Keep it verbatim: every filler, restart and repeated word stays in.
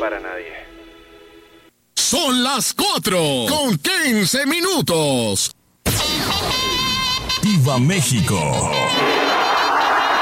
para nadie. Son las cuatro con quince minutos. ¡Viva México!